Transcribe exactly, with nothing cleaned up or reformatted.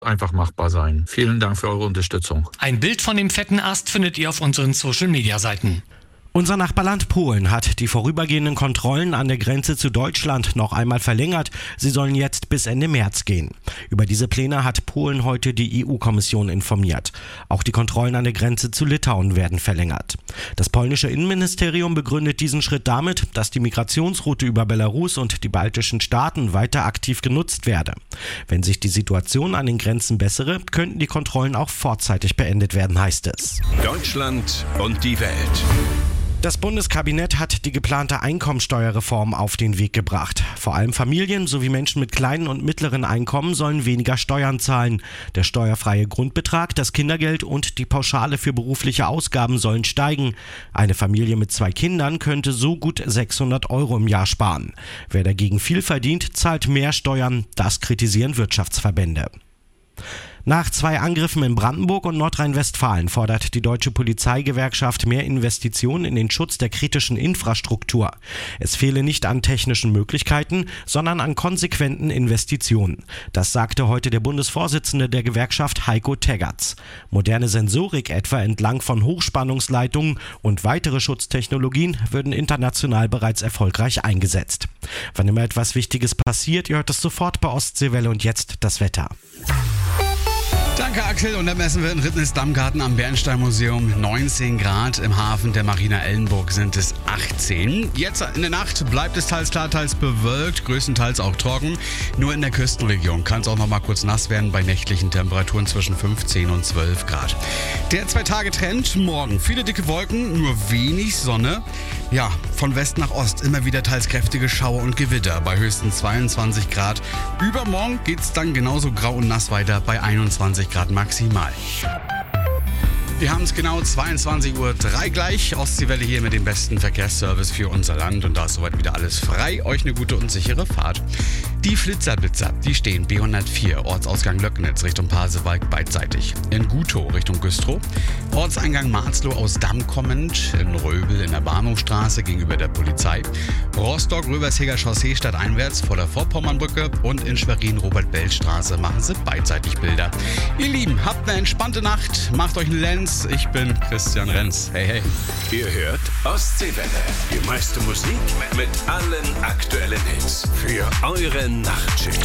einfach machbar sein. Vielen Dank für eure Unterstützung. Ein Bild von dem fetten Ast findet ihr auf unseren Social-Media-Seiten. Unser Nachbarland Polen hat die vorübergehenden Kontrollen an der Grenze zu Deutschland noch einmal verlängert. Sie sollen jetzt bis Ende März gehen. Über diese Pläne hat Polen heute die E U-Kommission informiert. Auch die Kontrollen an der Grenze zu Litauen werden verlängert. Das polnische Innenministerium begründet diesen Schritt damit, dass die Migrationsroute über Belarus und die baltischen Staaten weiter aktiv genutzt werde. Wenn sich die Situation an den Grenzen bessere, könnten die Kontrollen auch vorzeitig beendet werden, heißt es. Deutschland und die Welt. Das Bundeskabinett hat die geplante Einkommensteuerreform auf den Weg gebracht. Vor allem Familien sowie Menschen mit kleinen und mittleren Einkommen sollen weniger Steuern zahlen. Der steuerfreie Grundbetrag, das Kindergeld und die Pauschale für berufliche Ausgaben sollen steigen. Eine Familie mit zwei Kindern könnte so gut sechshundert Euro im Jahr sparen. Wer dagegen viel verdient, zahlt mehr Steuern. Das kritisieren Wirtschaftsverbände. Nach zwei Angriffen in Brandenburg und Nordrhein-Westfalen fordert die Deutsche Polizeigewerkschaft mehr Investitionen in den Schutz der kritischen Infrastruktur. Es fehle nicht an technischen Möglichkeiten, sondern an konsequenten Investitionen. Das sagte heute der Bundesvorsitzende der Gewerkschaft Heiko Teggerts. Moderne Sensorik etwa entlang von Hochspannungsleitungen und weitere Schutztechnologien würden international bereits erfolgreich eingesetzt. Wann immer etwas Wichtiges passiert, ihr hört es sofort bei Ostseewelle und jetzt das Wetter. Danke Axel, und dann messen wir in Rittnes-Dammgarten am Bernstein-Museum neunzehn Grad, im Hafen der Marina Ellenburg sind es achtzehn. Jetzt in der Nacht bleibt es teils klar, teils bewölkt, größtenteils auch trocken. Nur in der Küstenregion kann es auch noch mal kurz nass werden bei nächtlichen Temperaturen zwischen fünfzehn und zwölf Grad. Der Zwei-Tage-Trend, morgen viele dicke Wolken, nur wenig Sonne. Ja, von West nach Ost immer wieder teils kräftige Schauer und Gewitter bei höchstens zweiundzwanzig Grad. Übermorgen geht es dann genauso grau und nass weiter bei einundzwanzig Grad maximal. Wir haben es genau zweiundzwanzig Uhr drei gleich. Ostseewelle hier mit dem besten Verkehrsservice für unser Land. Und da ist soweit wieder alles frei. Euch eine gute und sichere Fahrt. Die Flitzerblitzer, die stehen B hundertvier, Ortsausgang Löcknitz Richtung Pasewalk beidseitig. In Gutow Richtung Güstrow. Ortseingang Marzloh aus Damm kommend. In Röbel in der Bahnhofstraße gegenüber der Polizei. Rostock-Röversheger Chaussee stadteinwärts vor der Vorpommernbrücke. Und in Schwerin Robert-Belt-Straße machen sie beidseitig Bilder. Ihr Lieben, habt eine entspannte Nacht. Macht euch eine Lenz. Ich bin Christian Renz. Hey, hey. Ihr hört Ostseewelle. Die meiste Musik mit allen aktuellen Hits. Für eure Nachtschicht.